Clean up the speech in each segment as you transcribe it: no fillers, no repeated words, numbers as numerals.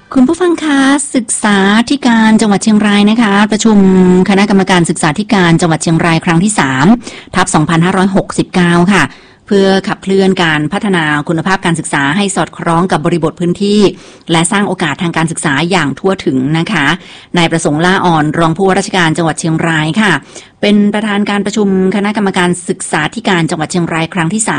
คุณผู้ฟังคะศึกษาธิการจังหวัดเชียงรายนะคะประชุมคณะกรรมการศึกษาธิการจังหวัดเชียงรายครั้งที่3/2569ค่ะเพื่อขับเคลื่อนการพัฒนาคุณภาพการศึกษาให้สอดคล้องกับบริบทพื้นที่และสร้างโอกาสทางการศึกษาอย่างทั่วถึงนะคะนายประสงค์ล่าอ่อนรองผู้ว่าราชการจังหวัดเชียงรายค่ะเป็นประธานการประชุมคณะกรรมการศึกษาธิการจังหวัดเชียงรายครั้งที่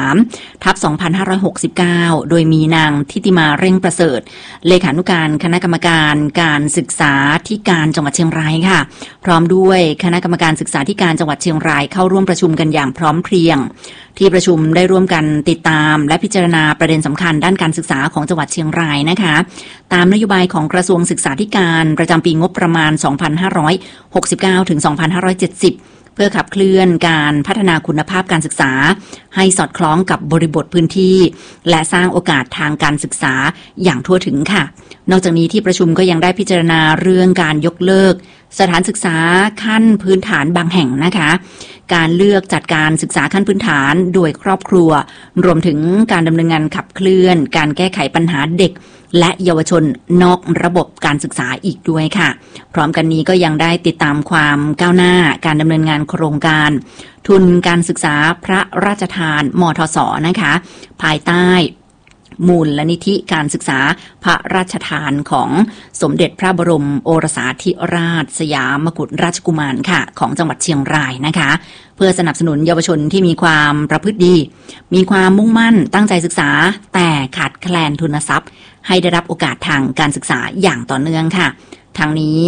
3/2569โดยมีนางทิติมาเร่งประเสริฐเลขานุการคณะกรรมการการศึกษาธิการจังหวัดเชียงรายค่ะพร้อมด้วยคณะกรรมการศึกษาธิการจังหวัดเชียงรายเข้าร่วมประชุมกันอย่างพร้อมเพรียงที่ประชุมได้ร่วมกันติดตามและพิจารณาประเด็นสำคัญด้านการศึกษาของจังหวัดเชียงรายนะคะตามนโยบายของกระทรวงศึกษาธิการประจำปีงบประมาณ 2569 ถึง 2570 เพื่อขับเคลื่อนการพัฒนาคุณภาพการศึกษาให้สอดคล้องกับบริบทพื้นที่และสร้างโอกาสทางการศึกษาอย่างทั่วถึงค่ะนอกจากนี้ที่ประชุมก็ยังได้พิจารณาเรื่องการยกเลิกสถานศึกษาขั้นพื้นฐานบางแห่งนะคะการเลือกจัดการศึกษาขั้นพื้นฐานโดยครอบครัวรวมถึงการดำเนินงานขับเคลื่อนการแก้ไขปัญหาเด็กและเยาวชนนอกระบบการศึกษาอีกด้วยค่ะพร้อมกันนี้ก็ยังได้ติดตามความก้าวหน้าการดำเนินงานโครงการทุนการศึกษาพระราชทานมทส.นะคะภายใต้มูลนิธิการศึกษาพระราชทานของสมเด็จพระบรมโอรสาธิราชสยามกุฎราชกุมารค่ะของจังหวัดเชียงรายนะคะเพื่อสนับสนุนเยาวชนที่มีความประพฤติดีมีความมุ่งมั่นตั้งใจศึกษาแต่ขาดแคลนทุนทรัพย์ให้ได้รับโอกาสทางการศึกษาอย่างต่อเนื่องค่ะทางนี้